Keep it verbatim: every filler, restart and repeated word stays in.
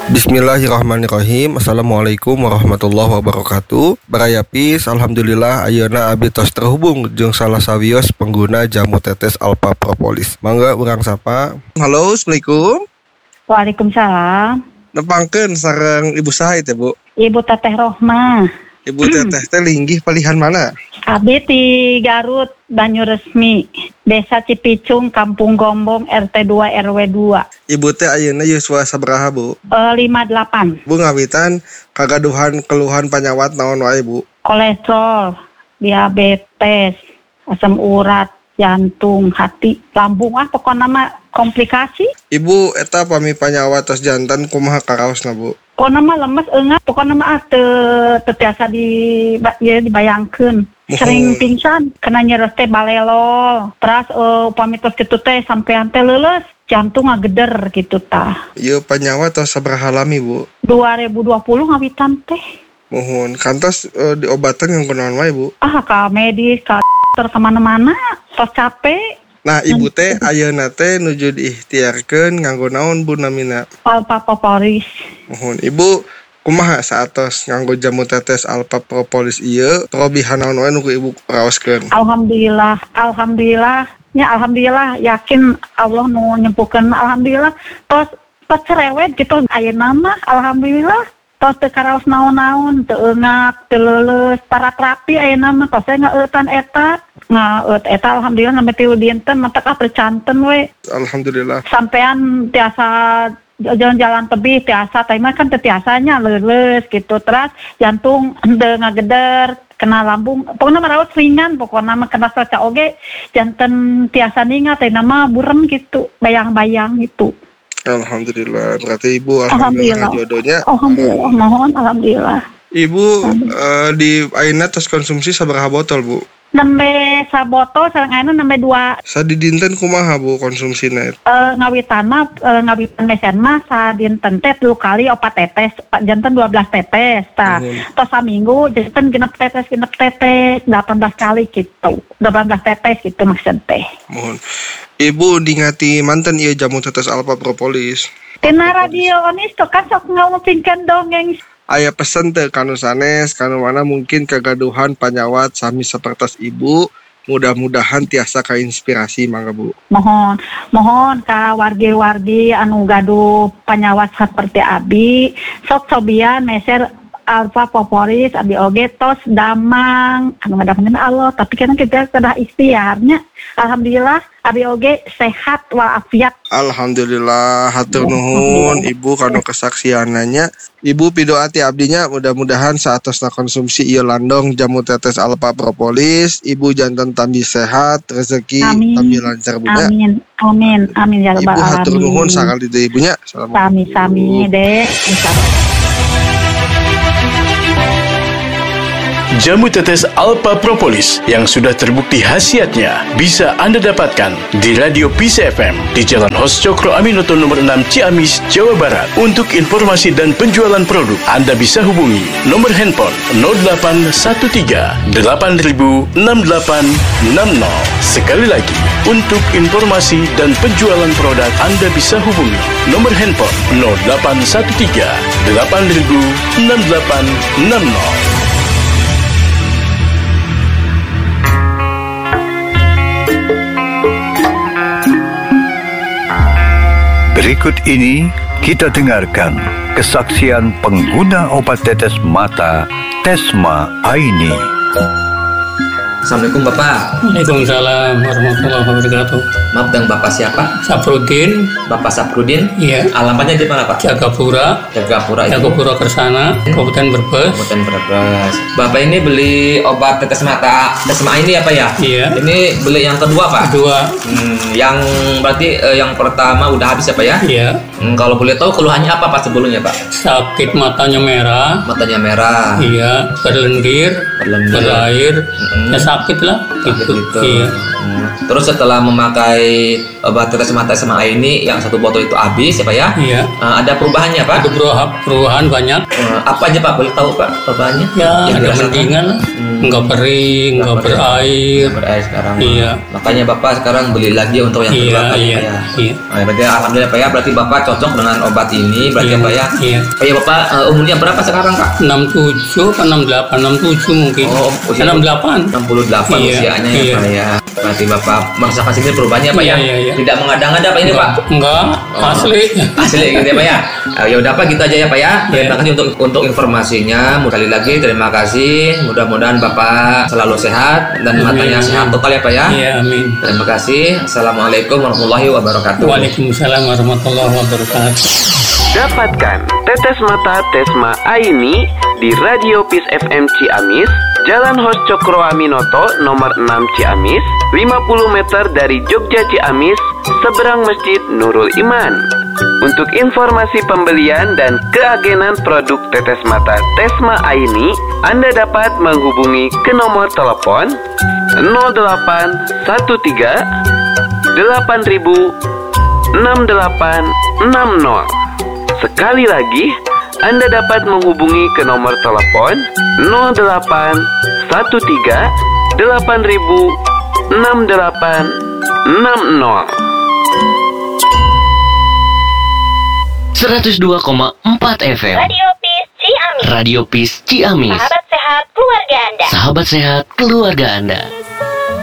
Bismillahirrahmanirrahim. Assalamualaikum warahmatullahi wabarakatuh. Barayapis, alhamdulillah ayeuna abdi tos terhubung jeung salah sawios pengguna jamu tetes Alpha Propolis. Mangga urang sapa. Halo, assalamualaikum. Waalaikumsalam. Nepangkeun sareng Ibu saha teh, Bu? Ibu Teteh Rohmah. Ibu Teteh teh linggih palihan mana? Abdi di Garut, Banyuresmi, Desa Cipicung, Kampung Gombong, R T dua R W dua. Ibu teh ayeuna yuswa sabaraha, Bu? Uh, lima puluh delapan. Bu ngawitan kagaduhan keluhan panyawat naon wae, Bu? Kolesterol, diabetes, asam urat, jantung, hati, lambung, ah pokoknya mah komplikasi. Ibu eta pami panyawat tos jantan kumaha karaosna, Bu? Pokoknya mah lemes enggak, pokoknya mah teu teu biasa di ya dibayangkeun. Sering pingsan, kena nyeres teh balelol. Terus uh, upami tos kitu teh sampean teh leuleus, jantung ngageder gitu tah. Ieu panyawat tos sabaraha lami, Bu? dua ribu dua puluh ngawitan teh. Mohon kantos uh, diobatan yang kunaon wae, Bu? Ah, ka medis, ka dokter kemana-mana, tos capek. Nah, Ibu teh ayeuna teh nuju diikhtiarkeun nganggo naon, Bu, namina? Alpha Propolis. Mohon Ibu kumaha saatos nganggo jamu tetes Alpha Propolis ieu trobihan naon wae nu Ibu raoskeun? Alhamdulillah, alhamdulillah. Ya alhamdulillah, yakin Allah nu nyempuhkeun. Alhamdulillah. Tos tos cerewet gitu ayeuna mah alhamdulillah. Tos teu karaos naon-naon, teu eungap, teu leuleus, parat rapi ayeuna mah tos ngaeutan eta. Ngaeut eta alhamdulillah sampai tilu dinten mata ka percanten we. Alhamdulillah. Sampean tiasa jalan-jalan tebih tiasa, tapi mah kan teu tiasanya leuleus gitu. Terus jantung henteu ngageder, kena lambung, pokoknya merawat ringan, pokoknya mah kena cuaca oge, janten tiasa ningat, tapi nama burem gitu, bayang-bayang gitu. Alhamdulillah, berarti Ibu alhamdulillah, alhamdulillah. Jodohnya. Alhamdulillah, mohon alhamdulillah. Ibu uh, di ayeuna tos konsumsi sabaraha botol, Bu? Nembe sabotol sareng ayeuna nembe dua. Sadidinten kumaha, Bu, konsumsina? Uh, ngawitan mah uh, ngawitan mesen mah sadinten teh tilu kali opat tetes, janten dua belas tetes tah. Mm. Tos saminggu janten genep tetes genep tetes delapan belas kali gitu. delapan belas tetes gitu maksud teh. Mohon. Ibu dingati manten ieu jamu tetes Alpha Propolis. Tina radio onis tuh kan sok ngomongkeun dongeng. Aya pesen teh kanu sanes, kanu mana mungkin kegaduhan panyawat sami sapertos Ibu, mudah-mudahan tiasa kainspirasi mangga, Bu. Mohon, mohon ka wargi-wargi anu gaduh panyawat seperti abi, sok cobian meser Alpha Propolis, abi oge tos damang, anu ngadamkeun Allah, tapi kan kita kedah ikhtiarnya. Alhamdulillah, abi oge sehat walafiat. Alhamdulillah, hatur nuhun Ibu kanu kesaksiananya. Ibu pidoati abdinya mudah-mudahan saatosna konsumsi ieu landong jamu tetes Alpha Propolis, Ibu janten tambi sehat, rezeki tambi lancar, Bu. Amin. Amin. Amin ya rabbal alamin. Ibu hatur nuhun sakali deui Ibunya. Sami-sami deh. Insyaallah. Jamu tetes Alpha Propolis yang sudah terbukti khasiatnya bisa Anda dapatkan di Radio Peace F M di Jalan Hos Cokro Aminoto nomor enam Ciamis, Jawa Barat. Untuk informasi dan penjualan produk, Anda bisa hubungi nomor handphone nol delapan satu tiga delapan nol enam delapan enam nol. Sekali lagi, untuk informasi dan penjualan produk, Anda bisa hubungi nomor handphone nol delapan satu tiga delapan nol enam delapan enam nol. Berikut ini kita dengarkan kesaksian pengguna obat tetes mata Tesma Aini. Assalamualaikum Bapak. Waalaikumsalam warahmatullahi wabarakatuh. Maaf, dengan Bapak siapa? Saprudin. Bapak Saprudin? Iya. Alamatnya di mana, Pak? Jagapura. Jagapura itu. Jagapura Kersana, Kabupaten Brebes. Kabupaten Brebes. Bapak ini beli obat tetes mata Tesma ini ya, Pak ya? Iya. Ini beli yang kedua, Pak? Kedua. Hmm, yang berarti eh, yang pertama udah habis ya, Pak ya? Iya. Hmm, kalau boleh tahu keluhannya apa Pak sebelumnya, Pak? Sakit matanya merah. Matanya merah. Iya. Berlendir. Berlendir. Berair. Mm-hmm. Ya sakit lah. Gitu. gitu. Iya. Hmm. Terus setelah memakai obat tetes mata Tesma ini yang satu botol itu habis ya Pak ya? Iya. Uh, ada perubahannya Pak? Ada perubahan, perubahan banyak. Uh, apa aja Pak? Boleh tahu Pak perubahannya? Ya, yang ada mendingan lah. Hmm. nggak kering, nggak Nggak kering, berair. nggak berair sekarang. Iya. Makanya Bapak sekarang beli lagi untuk yang kedua Iya, kali iya, ya. iya. Nah, berarti alhamdulillah Pak ya, berarti Bapak cocok dengan obat ini, berarti Iya, Pak ya. iya. Pak ya Bapak uh, umurnya berapa sekarang Pak? enam puluh tujuh atau enam puluh delapan, enam puluh tujuh mungkin. Oh, usia enam puluh delapan. enam puluh delapan Iya, usianya ya iya. Pak ya. Berarti Bapak merasakan sendiri perubahannya Pak Iya, ya. iya, iya. Tidak mengada-ngada Pak ini Pak. Enggak, Oh. asli. Asli gitu ya Pak ya. Uh, ya udah Pak gitu aja ya Pak ya. Terima kasih untuk untuk informasinya. Sekali lagi terima kasih. Mudah-mudahan Bapak selalu sehat dan Amin, matanya amin. sehat total ya Pak ya. Iya, amin. Terima kasih. Assalamualaikum warahmatullahi wabarakatuh. Waalaikumsalam warahmatullahi wabarakatuh. Dapatkan tetes mata Tesma Aini di Radio Peace F M Ciamis, Jalan Hos Cokro Aminoto nomor enam Ciamis, lima puluh meter dari Jogja Ciamis, seberang Masjid Nurul Iman. Untuk informasi pembelian dan keagenan produk tetes mata Tesma Aini, Anda dapat menghubungi ke nomor telepon nol delapan satu tiga delapan ribu enam delapan enam nol. Sekali lagi, Anda dapat menghubungi ke nomor telepon nol delapan satu tiga delapan ribu enam delapan enam nol. seratus dua koma empat F M Radio Peace Ciamis. Radio Peace Ciamis. Sahabat sehat keluarga Anda. Sahabat sehat keluarga Anda.